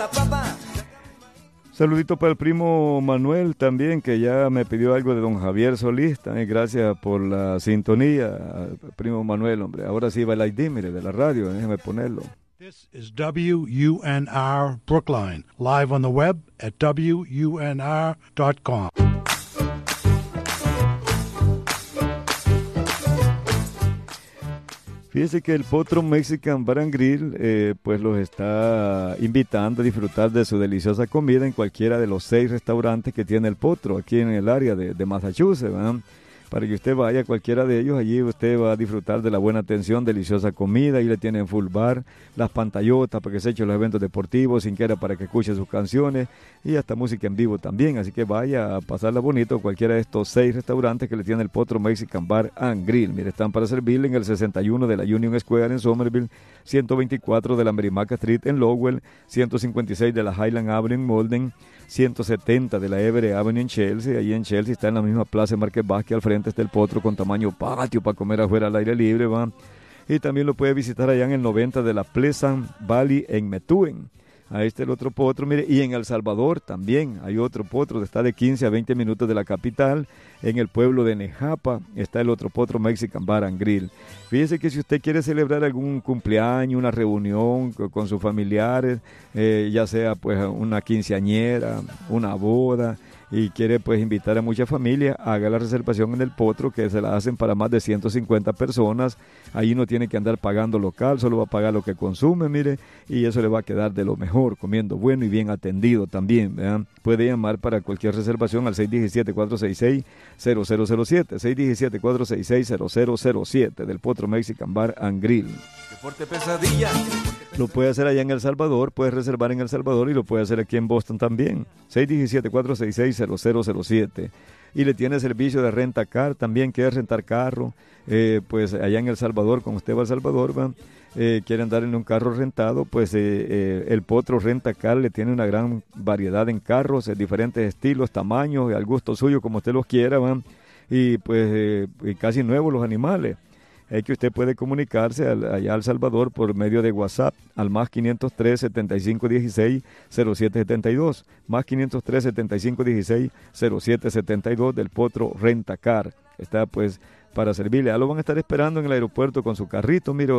Saludito para el primo Manuel también, que ya me pidió algo de don Javier Solís. También gracias por la sintonía, primo Manuel, hombre. Ahora sí va el ID, mire, de la radio, déjeme ponerlo. This is WUNR Brookline, live on the web at WUNR.com. Fíjese que el Potro Mexican Bar and Grill pues los está invitando a disfrutar de su deliciosa comida en cualquiera de los 6 restaurantes que tiene el Potro aquí en el área de Massachusetts, ¿verdad? Para que usted vaya a cualquiera de ellos, allí usted va a disfrutar de la buena atención, deliciosa comida, ahí le tienen full bar, las pantallotas para que se eche los eventos deportivos, sin que era para que escuche sus canciones y hasta música en vivo también, así que vaya a pasarla bonito a cualquiera de estos 6 restaurantes que le tiene el Potro Mexican Bar and Grill. Mire, están para servirle en el 61 de la Union Square en Somerville, 124 de la Merrimack Street en Lowell, 156 de la Highland Avenue en Malden, 170 de la Everett Avenue en Chelsea. Ahí en Chelsea está en la misma plaza de Market Basket, al frente está el Potro con tamaño patio para comer afuera al aire libre, va. Y también lo puede visitar allá en el 90 de la Pleasant Valley en Methuen. Ahí está el otro Potro, mire, y en El Salvador también hay otro Potro, está de 15 a 20 minutos de la capital. En el pueblo de Nejapa está el otro Potro Mexican Bar and Grill. Fíjese que si usted quiere celebrar algún cumpleaños, una reunión con sus familiares, ya sea pues una quinceañera, una boda, y quiere pues invitar a mucha familia, haga la reservación en el Potro, que se la hacen para más de 150 personas. Ahí no tiene que andar pagando local, solo va a pagar lo que consume, mire, y eso le va a quedar de lo mejor, comiendo bueno y bien atendido también, ¿verdad? Puede llamar para cualquier reservación al 617-466-0007, 617-466-0007 del Potro Mexican Bar and Grill. Qué fuerte pesadilla. Lo puede hacer allá en El Salvador, puede reservar en El Salvador y lo puede hacer aquí en Boston también. 617-466-0007. Y le tiene servicio de renta car, también quiere rentar carro, pues allá en El Salvador, cuando usted va a El Salvador, va, quiere andar en un carro rentado, pues el Potro Renta Car le tiene una gran variedad en carros, diferentes estilos, tamaños, al gusto suyo, como usted los quiera, va. Y pues casi nuevos los animales. Es que usted puede comunicarse allá a El Salvador por medio de WhatsApp al más 503-7516-0772, más 503-7516-0772 del Potro Renta Car. Está pues para servirle. Ya lo van a estar esperando en el aeropuerto con su carrito, mire,